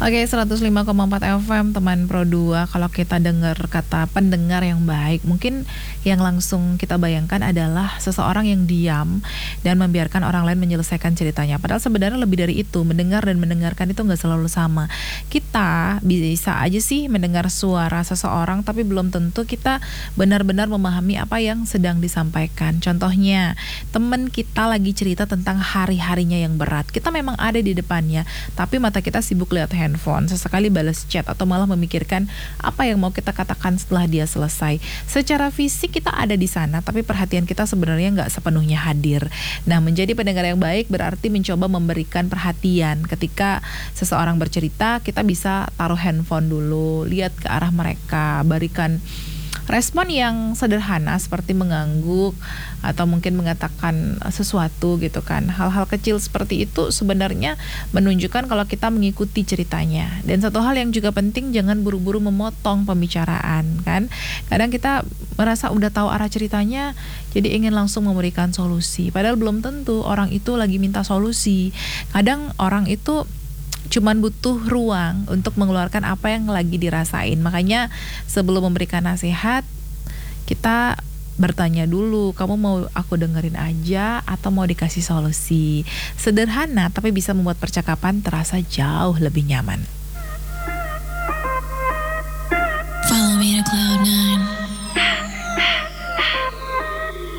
Oke, 105,4 FM teman Pro 2. Kalau kita dengar kata pendengar yang baik, mungkin yang langsung kita bayangkan adalah seseorang yang diam dan membiarkan orang lain menyelesaikan ceritanya. Padahal sebenarnya lebih dari itu, mendengar dan mendengarkan itu nggak selalu sama. Kita bisa aja sih mendengar suara seseorang, tapi belum tentu kita benar-benar memahami apa yang sedang disampaikan. Contohnya, teman kita lagi cerita tentang hari-harinya yang berat. Kita memang ada di depannya, tapi mata kita sibuk lihat handphone, sesekali balas chat atau malah memikirkan apa yang mau kita katakan setelah dia selesai. Secara fisik kita ada di sana, tapi perhatian kita sebenarnya nggak sepenuhnya hadir. Nah, menjadi pendengar yang baik berarti mencoba memberikan perhatian. Ketika seseorang bercerita, kita bisa taruh handphone dulu, lihat ke arah mereka, berikan respon yang sederhana seperti mengangguk atau mungkin mengatakan sesuatu gitu kan. Hal-hal kecil seperti itu sebenarnya menunjukkan kalau kita mengikuti ceritanya. Dan satu hal yang juga penting, jangan buru-buru memotong pembicaraan kan. Kadang kita merasa udah tahu arah ceritanya, jadi ingin langsung memberikan solusi. Padahal belum tentu orang itu lagi minta solusi. Kadang orang itu cuman butuh ruang untuk mengeluarkan apa yang lagi dirasain. Makanya sebelum memberikan nasihat, kita bertanya dulu, kamu mau aku dengerin aja atau mau dikasih solusi? Sederhana tapi bisa membuat percakapan terasa jauh lebih nyaman.